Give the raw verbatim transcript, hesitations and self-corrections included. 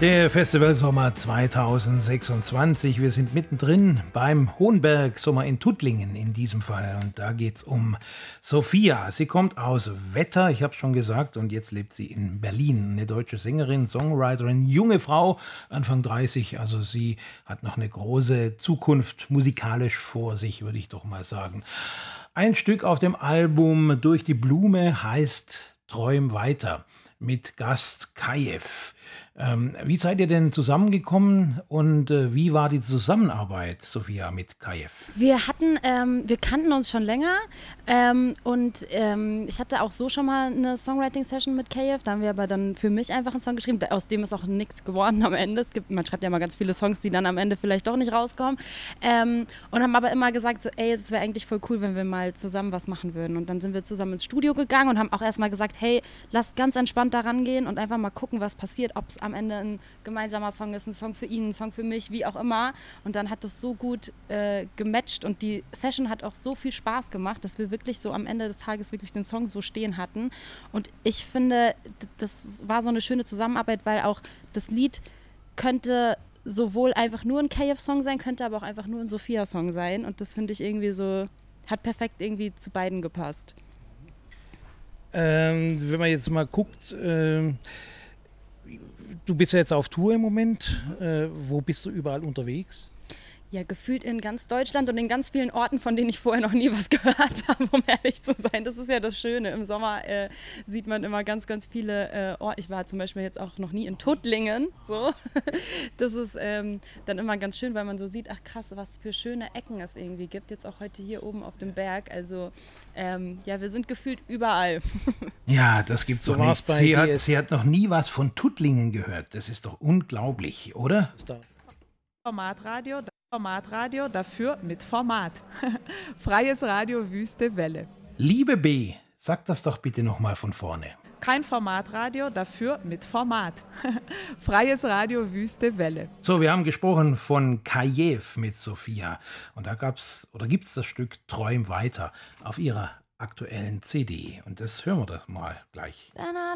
Der Festivalsommer zweitausendsechsundzwanzig. Wir sind mittendrin beim Hohenberg Sommer in Tuttlingen in diesem Fall. Und da geht es um Sophia. Sie kommt aus Wetter, ich habe es schon gesagt, und jetzt lebt sie in Berlin. Eine deutsche Sängerin, Songwriterin, junge Frau, Anfang dreißig. Also sie hat noch eine große Zukunft musikalisch vor sich, würde ich doch mal sagen. Ein Stück auf dem Album Durch die Blume heißt Träum weiter mit Gast Kajew. Ähm, wie seid ihr denn zusammengekommen und äh, wie war die Zusammenarbeit, Sophia, mit Kajew? Wir hatten, ähm, wir kannten uns schon länger ähm, und ähm, ich hatte auch so schon mal eine Songwriting-Session mit Kajew. Da haben wir aber dann für mich einfach einen Song geschrieben, aus dem ist auch nichts geworden am Ende. Es gibt, man schreibt ja mal ganz viele Songs, die dann am Ende vielleicht doch nicht rauskommen. Ähm, und haben aber immer gesagt, so, ey, es wäre eigentlich voll cool, wenn wir mal zusammen was machen würden. Und dann sind wir zusammen ins Studio gegangen und haben auch erstmal gesagt, hey, lass ganz entspannt da rangehen und einfach mal gucken, was passiert, ob es am Ende ein gemeinsamer Song ist, ein Song für ihn, ein Song für mich, wie auch immer. Und dann hat das so gut äh, gematcht und die Session hat auch so viel Spaß gemacht, dass wir wirklich so am Ende des Tages wirklich den Song so stehen hatten. Und ich finde, das war so eine schöne Zusammenarbeit, weil auch das Lied könnte sowohl einfach nur ein Kajew-Song sein, könnte aber auch einfach nur ein Sophia-Song sein. Und das finde ich irgendwie so, hat perfekt irgendwie zu beiden gepasst. Ähm, wenn man jetzt mal guckt, ähm du bist ja jetzt auf Tour im Moment. Äh, wo bist du überall unterwegs? Ja, gefühlt in ganz Deutschland und in ganz vielen Orten, von denen ich vorher noch nie was gehört habe, um ehrlich zu sein. Das ist ja das Schöne. Im Sommer äh, sieht man immer ganz, ganz viele äh, Orte. Ich war zum Beispiel jetzt auch noch nie in Tuttlingen. So. Das ist ähm, dann immer ganz schön, weil man so sieht, ach krass, was für schöne Ecken es irgendwie gibt. Jetzt auch heute hier oben auf dem Berg. Also ähm, ja, wir sind gefühlt überall. Ja, das gibt's doch nicht. Sie hat, sie hat noch nie was von Tuttlingen gehört. Das ist doch unglaublich, oder? Formatradio, Formatradio, dafür mit Format. Freies Radio, Wüste Welle. Liebe B, sag das doch bitte nochmal von vorne. Kein Formatradio, dafür mit Format. Freies Radio, Wüste Welle. So, wir haben gesprochen von Kajew mit Sophia. Und da gab's oder gibt's das Stück Träum weiter auf ihrer aktuellen C D. Und das hören wir das mal gleich.